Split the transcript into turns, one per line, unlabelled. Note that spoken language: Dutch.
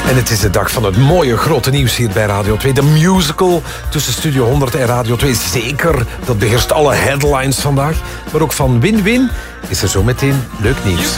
En het is de dag van het mooie grote nieuws hier bij Radio 2. De musical tussen Studio 100 en Radio 2. Zeker, dat beheerst alle headlines vandaag. Maar ook van Win-Win is er zo meteen leuk nieuws.